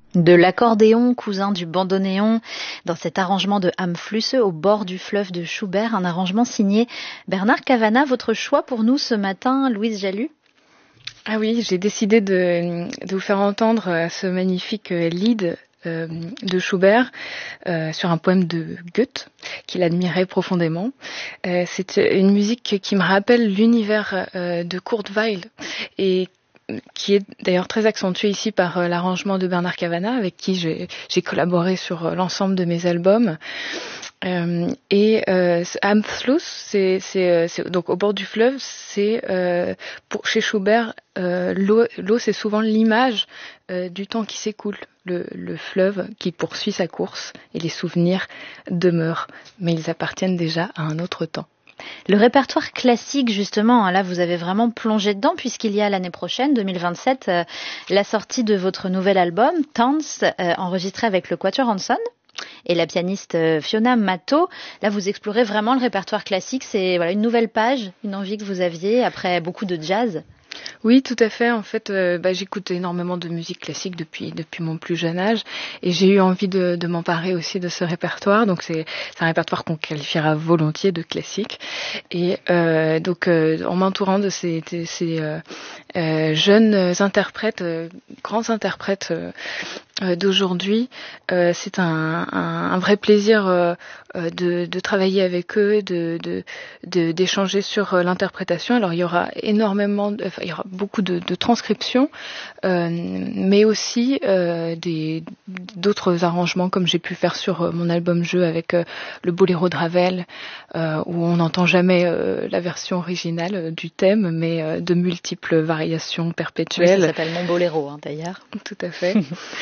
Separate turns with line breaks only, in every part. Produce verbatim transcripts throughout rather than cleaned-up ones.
De l'accordéon, cousin du bandoneon, dans cet arrangement de Am Flüsse au bord du fleuve de Schubert, un arrangement signé Bernard Cavanagh. Votre choix pour nous ce matin, Louise Jalus?
Ah oui, j'ai décidé de, de vous faire entendre ce magnifique lied euh, de Schubert euh, sur un poème de Goethe qu'il admirait profondément. Euh, c'est une musique qui me rappelle l'univers euh, de Kurt Weill et qui est d'ailleurs très accentué ici par euh, l'arrangement de Bernard Cavanagh, avec qui j'ai, j'ai collaboré sur euh, l'ensemble de mes albums. Euh, et euh, Am Fluss, c'est, c'est, c'est donc au bord du fleuve, c'est euh, pour chez Schubert, euh, l'eau, l'eau c'est souvent l'image euh, du temps qui s'écoule, le, le fleuve qui poursuit sa course, et les souvenirs demeurent, mais ils appartiennent déjà à un autre temps.
Le répertoire classique, justement, là vous avez vraiment plongé dedans puisqu'il y a l'année prochaine, deux mille vingt-sept, euh, la sortie de votre nouvel album, Tanz, euh, enregistré avec le Quatuor Hanson et la pianiste euh, Fiona Matto. Là vous explorez vraiment le répertoire classique, c'est voilà, une nouvelle page, une envie que vous aviez après beaucoup de jazz.
Oui, tout à fait. En fait, euh, bah, j'écoute énormément de musique classique depuis depuis mon plus jeune âge, et j'ai eu envie de, de m'emparer aussi de ce répertoire. Donc c'est, c'est un répertoire qu'on qualifiera volontiers de classique. Et euh, donc euh, en m'entourant de ces, de ces euh, euh, jeunes interprètes, euh, grands interprètes euh, euh, d'aujourd'hui, euh, c'est un, un, un vrai plaisir euh, de, de travailler avec eux, de, de, de d'échanger sur l'interprétation. Alors il y aura énormément, de, enfin, il y aura beaucoup de, de transcriptions, euh, mais aussi euh, des, d'autres arrangements comme j'ai pu faire sur mon album Jeu avec euh, le Boléro de Ravel, euh, où on n'entend jamais euh, la version originale du thème, mais euh, de multiples variations perpétuelles.
Oui, ça s'appelle Mon Boléro, hein, d'ailleurs.
Tout à fait.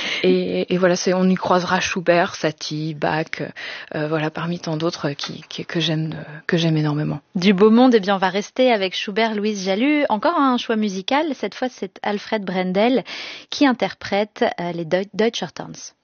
et, et voilà, c'est, on y croisera Schubert, Satie, Bach, euh, voilà, parmi tant d'autres qui, qui, que j'aime, que j'aime énormément.
Du beau monde, eh bien, on va rester avec Schubert, Louise Jalus. Encore un choix musical. Cette fois, c'est Alfred Brendel qui interprète euh, les Deutscher Tanz.